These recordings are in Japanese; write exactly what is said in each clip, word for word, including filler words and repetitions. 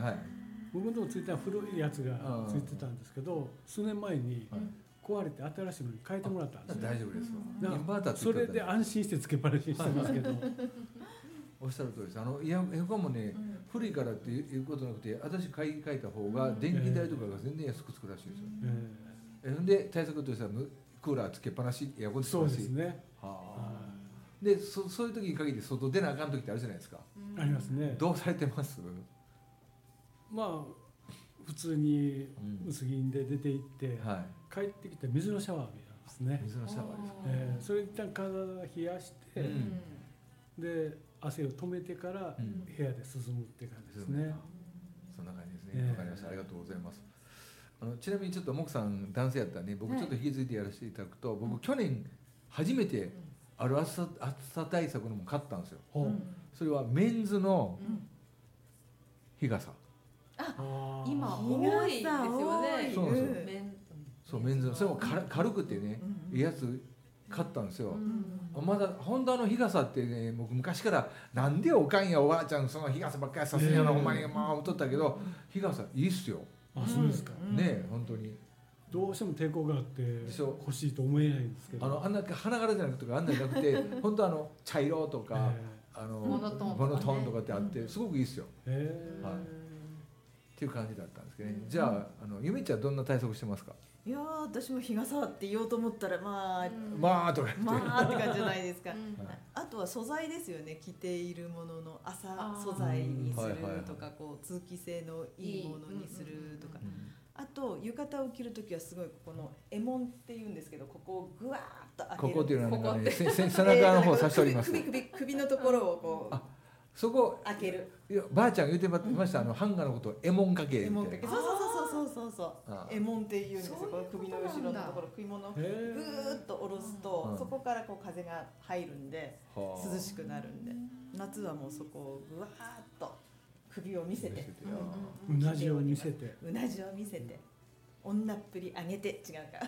はい僕のとこついてた古いやつがついてたんですけど、数年前に壊れて新しいのに変えてもらったんですよ。 大丈夫ですわ。 だからインバーターついてたらそれで安心してつけっぱなしにしてますけどおっしゃる通りです。あのエアコンもね、古いからっていうことなくて、私買い替えた方が電気代とかが全然安くつくらしいですよ。えー、で対策としてはクーラーつけっぱなし、エアコンつけっぱなし。 そうですね。 はあ。で そ, そういう時に限って外出なあかん時ってあるじゃないですか。 ありますね。 どうされてます？ まあ普通に薄着で出て行って、うん、はい、帰ってきて水のシャワー浴びますね。 水のシャワーですね。 えー、それ一旦体を冷やして、うん、で汗を止めてから部屋で涼むって感じですね。うん、 そんな感じですね。わ、えー、かりました。ありがとうございます。あのちなみにちょっと木さん男性やったらね、僕ちょっと引き継いでやらせていただくと、はい、僕去年初めてある暑さ、暑さ対策のも買ったんですよ。うん、それはメンズの日傘。 あ、今多いですよね。 そうなんですよ。そう、メンズのそれも軽くてね、いいやつ買ったんですよ。まだホンダの日傘ってね、僕昔からなんでおかんやおばあちゃんその日傘ばっかりさせんやろ、お前まあとったけど、日傘いいっすよ。 あ、そうですか。 ね、本当に。 どうしても抵抗があって欲しいと思えないんですけど、 あのあんな花柄じゃなくてあんなじゃなくて本当あの茶色とか、あのモノトーンとかってあってすごくいいっすよ。へー、はい、っていう感じだったんですけどね。じゃあ、あのゆめちゃんどんな対策してますか？ いやー、私も日傘って言おうと思ったらまあ、うん、 まあとか言ってまあって感じじゃないですか、うん、あとは素材ですよね。着ているものの朝素材にするとか、こう通気性のいいものにするとか、あと浴衣を着るときはすごいここのエモンっていうんですけど、ここをぐわーっと開ける。 ここっていうのはなんかね、背中の方差しております。 首首首のところをこう、 あ、そこ開ける。 いや、ばあちゃん言ってました、あのハンガーのことをエモンかけ。 エモンかけ。そうそうそうそうそうそう。エモンっていうんですよ。この首の後ろのところ、首物をぐーっと下ろすと、そこからこう風が入るんで涼しくなるんで、夏はもうそこをぐわーっと首を見せて、 うなじを見せて、 うなじを見せて。女っぷり上げて、違うか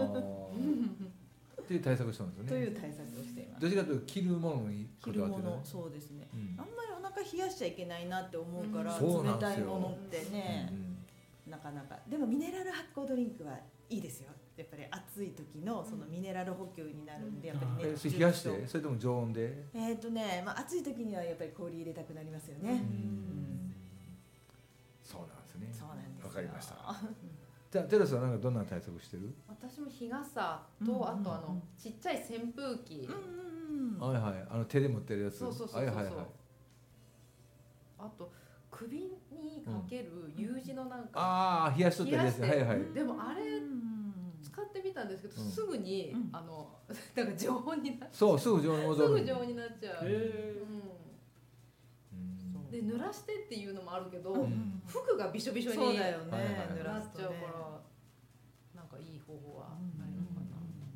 っていう対策をしたんですよね。 という対策をしています。 どちらかというと着るものに着るもの、そうですね、うん、あんまりお腹冷やしちゃいけないなって思うから、うん、冷たいものってね、うんうん、なかなか。でもミネラル発酵ドリンクはいいですよ。やっぱり暑い時のそのミネラル補給になるんで、やっぱり熱中症、冷やしてそれとも常温で、 えっとね、まあ、暑い時にはやっぱり氷入れたくなりますよね。うん、 そうなんですね。 そうなんですよ。 わかりました。じゃあテラスはなんかどんな対策してる？ 私も日傘と、うんうんうん、あとあのちっちゃい扇風機、 うんうん、はいはい、あの手で持ってるやつ。 そうそうそうそう、はいはいはい、あと首にかける U 字のなんか、うん、 ああ冷やしとったやつ、はいはい。 でもあれ使ってみたんですけど、うん、すぐに、うん、あのなんか常温になっちゃう。 そう、すぐ常温に戻る。 すぐ常温になっちゃう。へー、で濡らしてっていうのもあるけど、うん、服がびしょびしょになっちゃうから、なんかいい方法はないのかな。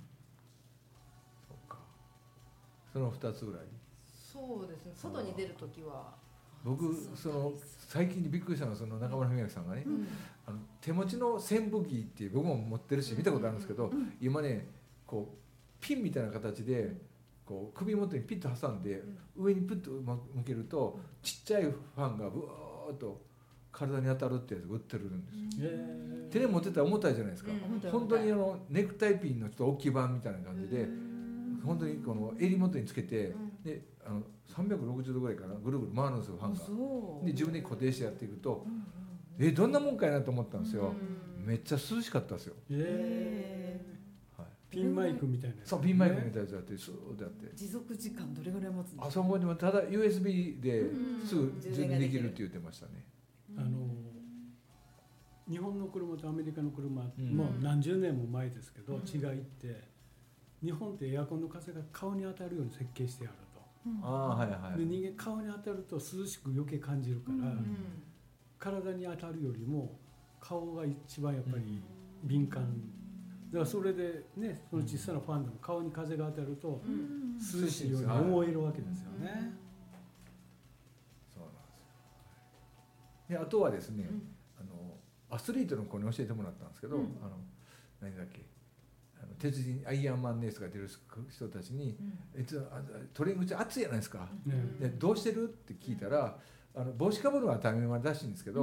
そうか。そのふたつぐらい。 そうですね。外に出るときは僕その最近にびっくりしたのは、その中村文明さんがね、うん、あの手持ちの扇風機って僕も持ってるし見たことあるんですけど、うん、今ねこうピンみたいな形でこう首元にピッと挟んで、うん、上にプッと向けると、うん、ちっちゃいファンがブワーッと体に当たるってやつが売ってるんですよ。手で持ってたら重たいじゃないですか、うん、本当にあのネクタイピンのちょっと大きい版みたいな感じで、本当にこの襟元につけて、うん、であのさんびゃくろくじゅうどぐらいかな、ぐるぐる回るんですよ、ファンが。で自分で固定してやっていくと、うんうん、えどんなもんかいなと思ったんですよ、うん、めっちゃ涼しかったですよ。 へー、はい、ピンマイクみたいなやつ、 そう、ピンマイクみたいなやつやって、そうやって。 持続時間どれぐらい持つんですか？ あそこにもただ ユーエスビー ですぐ充電できるって言ってましたね。 あの日本の車とアメリカの車、うん、もう何十年も前ですけど、うん、違いって日本ってエアコンの風が顔に当たるように設計してあると、うん、あ、はいはい、で人間顔に当たると涼しく余計感じるから、うん、体に当たるよりも顔が一番やっぱり敏感、うん、だからそれでね、その小さなファンでも顔に風が当たると涼しいように思えるわけですよね、うん、そうなんですよ。であとはですね、うん、あのアスリートの子に教えてもらったんですけど、うん、あの何だっけ、あの鉄人アイアンマンレースが出る人たちに、うん、トレーニング中暑いじゃないですか、うん、でどうしてるって聞いたら、あの帽子かぶるのは当たり前らしいんですけど、